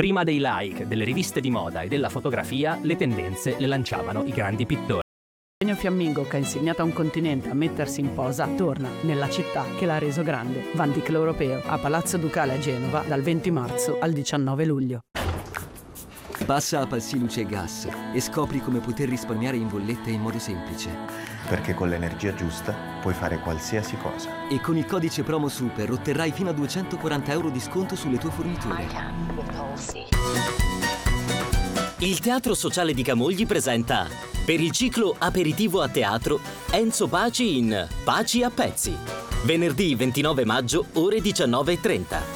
Prima dei like, delle riviste di moda e della fotografia, le tendenze le lanciavano i grandi pittori. Eugenio Fiammingo, che ha insegnato a un continente a mettersi in posa, torna nella città che l'ha reso grande. Van Dyck l'Europeo, a Palazzo Ducale a Genova, dal 20 marzo al 19 luglio. Passa a Palsi Luce e Gas e scopri come poter risparmiare in bolletta in modo semplice. Perché con l'energia giusta puoi fare qualsiasi cosa. E con il codice promo SUPER otterrai fino a 240 euro di sconto sulle tue forniture. Il Teatro Sociale di Camogli presenta, per il ciclo Aperitivo a teatro, Enzo Paci in Paci a pezzi. Venerdì 29 maggio, ore 19:30.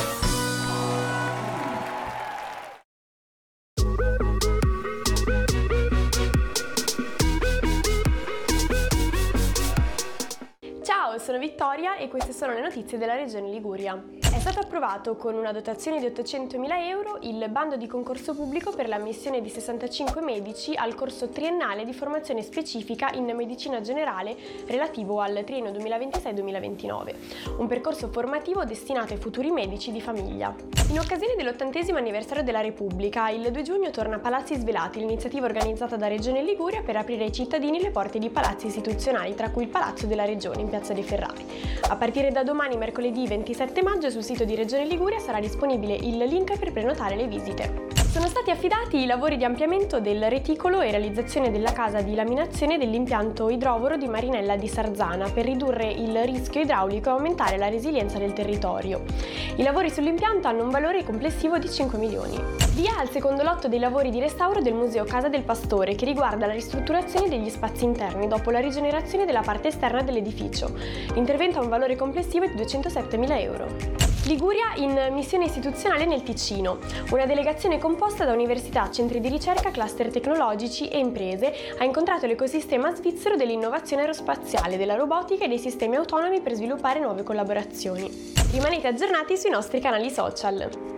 Ciao, sono Vittoria e queste sono le notizie della Regione Liguria. È stato approvato con una dotazione di 800.000 euro il bando di concorso pubblico per l'ammissione di 65 medici al corso triennale di formazione specifica in medicina generale relativo al triennio 2026-2029, un percorso formativo destinato ai futuri medici di famiglia. In occasione dell'80° anniversario della Repubblica, il 2 giugno torna a Palazzi Svelati, l'iniziativa organizzata da Regione Liguria per aprire ai cittadini le porte di palazzi istituzionali, tra cui il Palazzo della Regione in Piazza dei Ferrari. A partire da domani, mercoledì 27 maggio, sul sito di Regione Liguria sarà disponibile il link per prenotare le visite. Sono stati affidati i lavori di ampliamento del reticolo e realizzazione della casa di laminazione dell'impianto idrovoro di Marinella di Sarzana per ridurre il rischio idraulico e aumentare la resilienza del territorio. I lavori sull'impianto hanno un valore complessivo di 5 milioni. Via al secondo lotto dei lavori di restauro del Museo Casa del Pastore, che riguarda la ristrutturazione degli spazi interni dopo la rigenerazione della parte esterna dell'edificio. L'intervento ha un valore complessivo di 207.000 euro. Liguria in missione istituzionale nel Ticino. Una delegazione composta da università, centri di ricerca, cluster tecnologici e imprese ha incontrato l'ecosistema svizzero dell'innovazione aerospaziale, della robotica e dei sistemi autonomi per sviluppare nuove collaborazioni. Rimanete aggiornati sui nostri canali social.